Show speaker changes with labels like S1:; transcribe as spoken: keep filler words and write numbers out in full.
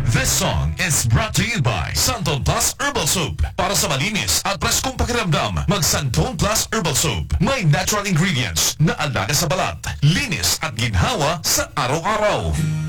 S1: This song is brought to you by Santon Plus Herbal Soap. Para sa malinis at preskong pakiramdam, mag Santon Plus Herbal Soap. May natural ingredients na alaga sa balat, linis at ginhawa sa araw-araw.